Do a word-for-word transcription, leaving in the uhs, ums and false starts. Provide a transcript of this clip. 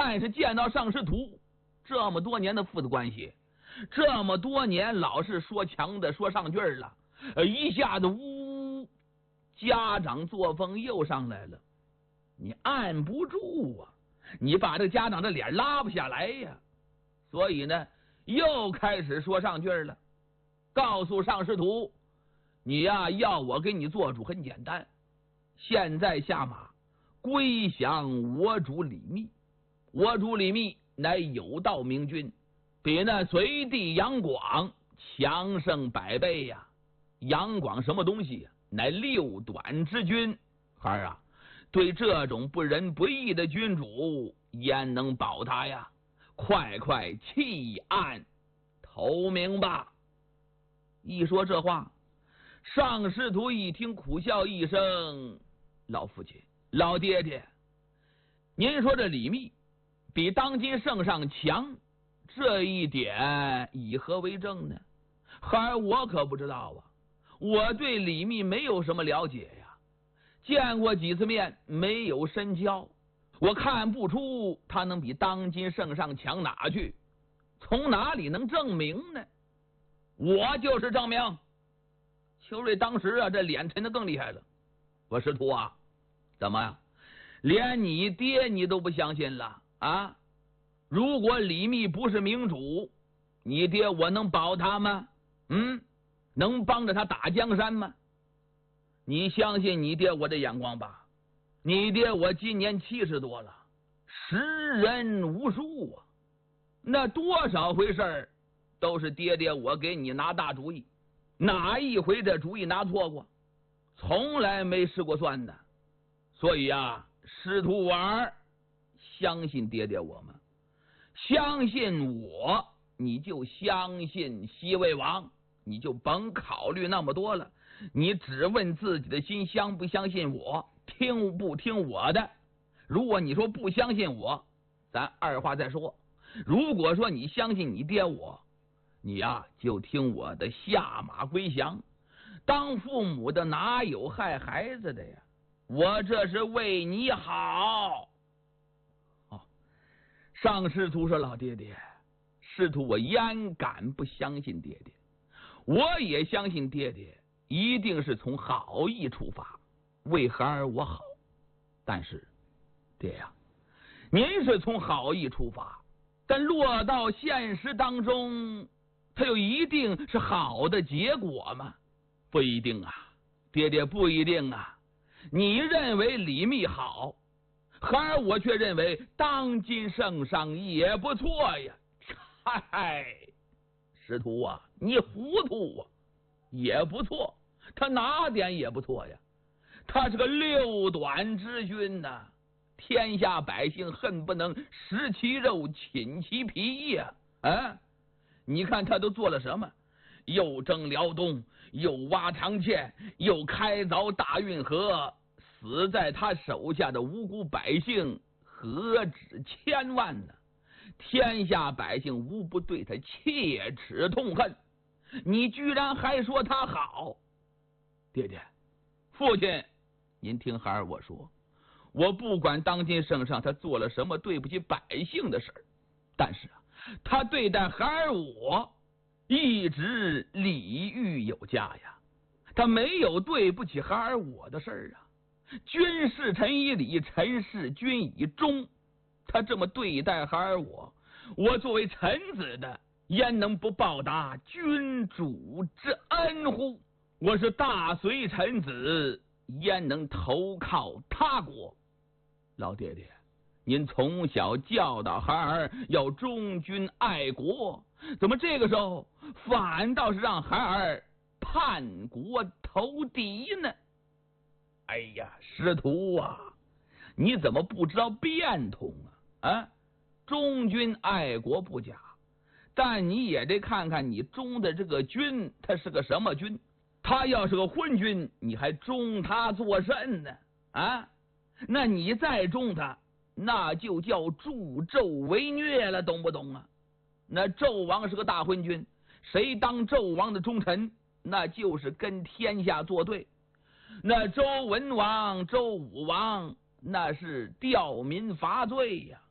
但是见到上师徒这么多年的父子关系，这么多年老是说强的说上句了，一下子呜，家长作风又上来了，你按不住啊，你把这家长的脸拉不下来呀，所以呢又开始说上句了，告诉上师徒，你呀要我给你做主很简单，现在下马归降我主李密。我主李密乃有道明君，比那隋帝杨广强盛百倍呀。杨广什么东西呀？乃六短之君。孩儿啊，对这种不仁不义的君主，焉能保他呀？快快弃暗投明吧。一说这话，上师徒一听，苦笑一声：“老父亲，老爹爹，您说这李密比当今圣上强，这一点以何为证呢？孩儿我可不知道啊，我对李密没有什么了解呀，见过几次面，没有深交，我看不出他能比当今圣上强哪去，从哪里能证明呢？我就是证明。”邱瑞当时啊，这脸沉得更厉害了。我师徒啊，怎么呀？连你爹你都不相信了啊？如果李密不是明主，你爹我能保他吗？嗯，能帮着他打江山吗？你相信你爹我的眼光吧？你爹我今年七十多了，识人无数啊，那多少回事儿都是爹爹我给你拿大主意，哪一回这主意拿错过？从来没失过算的。所以啊，师徒玩，相信爹爹我吗？相信我，你就相信西魏王，你就甭考虑那么多了，你只问自己的心，相不相信我，听不听我的。如果你说不相信我，咱二话再说。如果说你相信你爹我，你呀、啊、就听我的，下马归降。当父母的哪有害孩子的呀？我这是为你好。哦，上师徒说：“老爹爹，师徒我焉敢不相信爹爹？我也相信爹爹一定是从好意出发，为孩儿我好。但是，爹呀，您是从好意出发，但落到现实当中，它又一定是好的结果吗？不一定啊，爹爹不一定啊。你认为李密好，孩儿我却认为当今圣上也不错呀。嗨，师徒啊，你糊涂啊，也不错，他哪点也不错呀？他是个六短之君呐、啊，天下百姓恨不能食其肉寝其皮呀！啊，你看他都做了什么？又征辽东，又挖长堑，又开凿大运河，死在他手下的无辜百姓何止千万呢？天下百姓无不对他切齿痛恨，你居然还说他好？爹爹，父亲，您听孩儿我说，我不管当今圣上他做了什么对不起百姓的事儿，但是啊，他对待孩儿我一直礼遇有加呀，他没有对不起孩儿我的事儿啊。君视臣以礼，臣视君以忠。他这么对待孩儿我，我作为臣子的，焉能不报答君主之恩乎？我是大隋臣子，焉能投靠他国？老爹爹，您从小教导孩儿要忠君爱国，怎么这个时候反倒是让孩儿叛国投敌呢？哎呀，师徒啊，你怎么不知道变通啊？啊，忠君爱国不假，但你也得看看你忠的这个君他是个什么君。他要是个昏君，你还忠他作甚呢？啊，那你再忠他，那就叫助纣为虐了，懂不懂啊？那纣王是个大昏君，谁当纣王的忠臣，那就是跟天下作对。那周文王、周武王，那是吊民伐罪呀、啊。